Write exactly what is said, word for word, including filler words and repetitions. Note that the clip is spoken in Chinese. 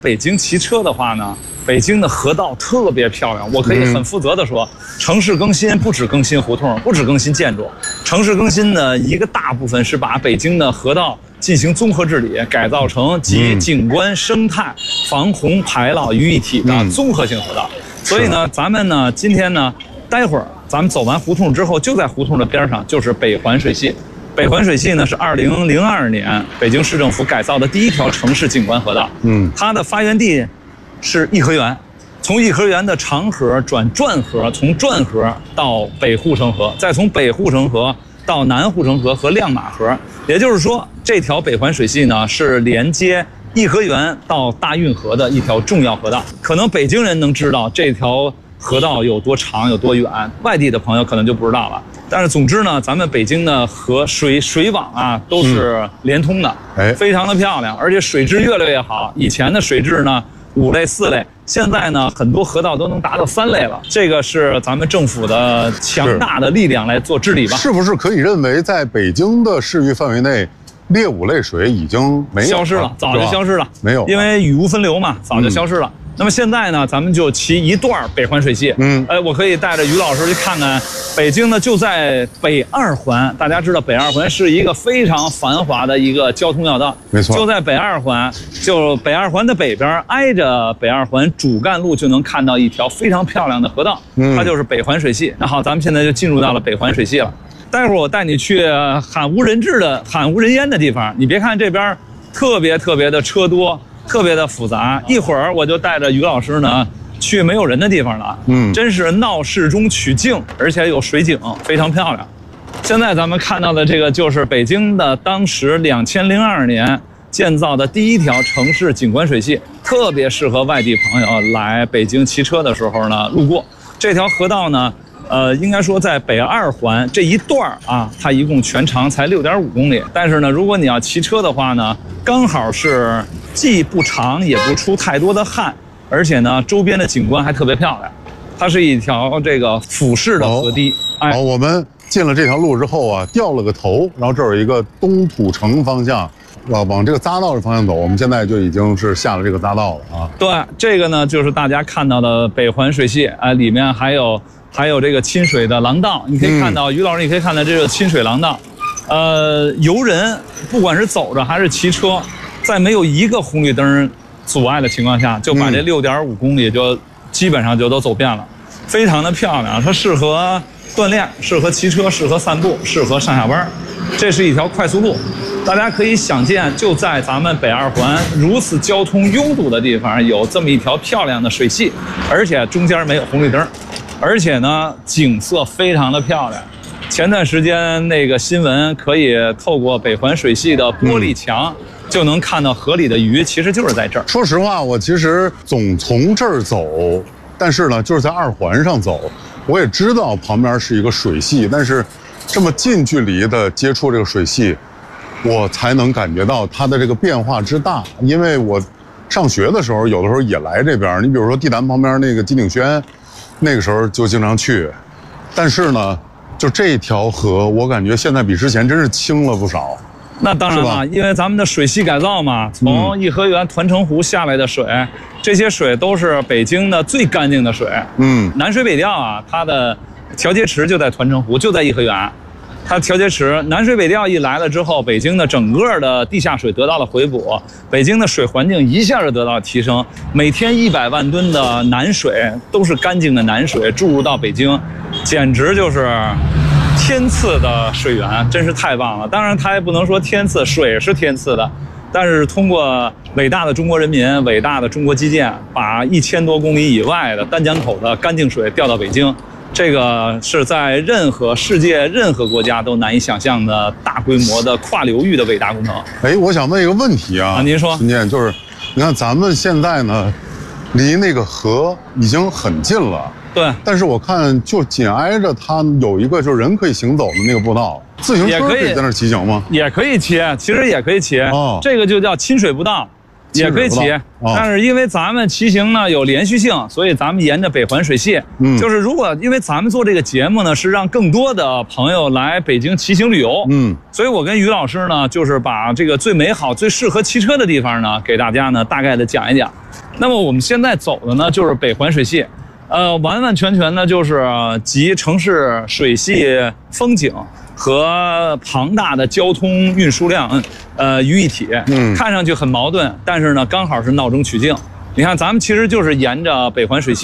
北京骑车的话呢，北京的河道特别漂亮，我可以很负责的说，嗯、城市更新不只更新胡同，不只更新建筑，城市更新的一个大部分是把北京的河道进行综合治理，改造成集景观、生态、防洪、排涝于一体的综合性河道。嗯、所以呢，咱们呢今天呢，待会儿咱们走完胡同之后，就在胡同的边上就是北环水系。北环水系呢是二零零二年北京市政府改造的第一条城市景观河道。嗯，它的发源地是颐和园，从颐和园的长河转转河，从转河到北护城河，再从北护城河到南护城河和亮马河。也就是说，这条北环水系呢是连接颐和园到大运河的一条重要河道。可能北京人能知道这条河道有多长有多远，外地的朋友可能就不知道了。但是总之呢，咱们北京的河水水网啊都是连通的，嗯、非常的漂亮，而且水质越来越好。以前的水质呢五类四类，现在呢很多河道都能达到三类了。这个是咱们政府的强大的力量来做治理吧？是不是可以认为，在北京的市域范围内，劣五类水已经没有消失了，早就消失了，没有，因为雨污分流嘛，早就消失了。嗯那么现在呢，咱们就骑一段北环水系。嗯，哎，我可以带着于老师去看看北京呢，就在北二环。大家知道，北二环是一个非常繁华的一个交通要道。没错，就在北二环，就北二环的北边，挨着北二环主干路就能看到一条非常漂亮的河道，嗯、它就是北环水系。那好，咱们现在就进入到了北环水系了。待会儿我带你去喊无人质的、喊无人烟的地方。你别看这边特别特别的车多。特别的复杂，一会儿我就带着于老师呢去没有人的地方了。嗯，真是闹市中取静，而且有水景，非常漂亮。现在咱们看到的这个就是北京的当时两千零二年建造的第一条城市景观水系，特别适合外地朋友来北京骑车的时候呢路过。这条河道呢，呃，应该说在北二环这一段啊，它一共全长才六点五公里。但是呢，如果你要骑车的话呢，刚好是。既不长也不出太多的汗，而且呢，周边的景观还特别漂亮。它是一条这个俯视的河堤。哎，我们进了这条路之后啊，掉了个头，然后这有一个东土城方向，往往这个匝道的方向走。我们现在就已经是下了这个匝道了啊。对，这个呢就是大家看到的北环水系，哎，里面还有还有这个亲水的廊道，你可以看到，嗯、于老师，你可以看到这个亲水廊道，呃，游人不管是走着还是骑车。在没有一个红绿灯阻碍的情况下，就把这六点五公里就基本上就都走遍了，非常的漂亮。它适合锻炼，适合骑车，适合散步，适合上下班。这是一条快速路，大家可以想见，就在咱们北二环如此交通拥堵的地方，有这么一条漂亮的水系，而且中间没有红绿灯，而且呢景色非常的漂亮。前段时间那个新闻可以透过北环水系的玻璃墙。嗯就能看到河里的鱼，其实就是在这儿。说实话，我其实总从这儿走，但是呢，就是在二环上走。我也知道旁边是一个水系，但是这么近距离的接触这个水系，我才能感觉到它的这个变化之大。因为我上学的时候，有的时候也来这边。你比如说地坛旁边那个金鼎轩，那个时候就经常去。但是呢，就这条河，我感觉现在比之前真是清了不少。那当然了，因为咱们的水系改造嘛，从颐和园团城湖下来的水，嗯、这些水都是北京的最干净的水。嗯，南水北调啊，它的调节池就在团城湖，就在颐和园。它调节池南水北调一来了之后，北京的整个的地下水得到了回补，北京的水环境一下就得到了提升。每天一百万吨的南水都是干净的南水注入到北京，简直就是。天赐的水源真是太棒了，当然它也不能说天赐，水是天赐的，但是通过伟大的中国人民、伟大的中国基建，把一千多公里以外的丹江口的干净水调到北京，这个是在任何世界任何国家都难以想象的大规模的跨流域的伟大工程。哎，我想问一个问题啊，啊您说，秦建，就是你看咱们现在呢，离那个河已经很近了。对，但是我看就紧挨着它有一个就是人可以行走的那个步道，自行车可以在那儿骑行吗？也可以骑，其实也可以骑。哦，这个就叫亲水步道。 也可以骑，哦、但是因为咱们骑行呢有连续性，所以咱们沿着北环水系。嗯，就是如果因为咱们做这个节目呢，是让更多的朋友来北京骑行旅游。嗯，所以我跟于老师呢，就是把这个最美好、最适合骑车的地方呢，给大家呢大概的讲一讲。那么我们现在走的呢，就是北环水系，呃，完完全全呢就是集城市水系风景和庞大的交通运输量，呃，于一体，嗯，看上去很矛盾，但是呢，刚好是闹中取静。你看，咱们其实就是沿着北环水系。